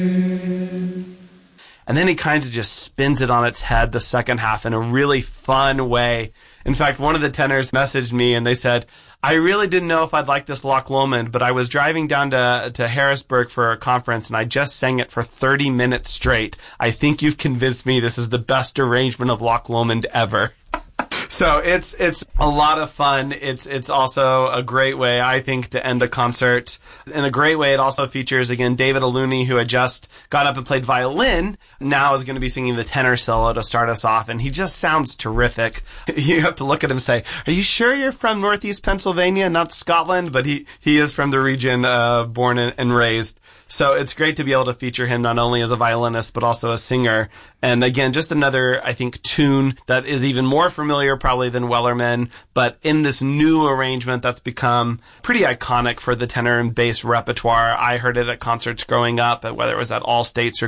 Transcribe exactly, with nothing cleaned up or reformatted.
And then he kind of just spins it on its head the second half in a really fun way. In fact, one of the tenors messaged me and they said, I really didn't know if I'd like this Loch Lomond, but I was driving down to, to Harrisburg for a conference and I just sang it for thirty minutes straight. I think you've convinced me this is the best arrangement of Loch Lomond ever. So it's it's a lot of fun. It's it's also a great way, I think, to end a concert. In a great way, it also features, again, David Aluni, who had just got up and played violin, now is going to be singing the tenor solo to start us off, and he just sounds terrific. You have to look at him and say, are you sure you're from Northeast Pennsylvania, not Scotland? But he, he is from the region, uh, born and, and raised. So it's great to be able to feature him not only as a violinist, but also a singer. And again, just another, I think, tune that is even more familiar probably than Wellerman, but in this new arrangement that's become pretty iconic for the tenor and bass repertoire. I heard it at concerts growing up, whether it was at All States or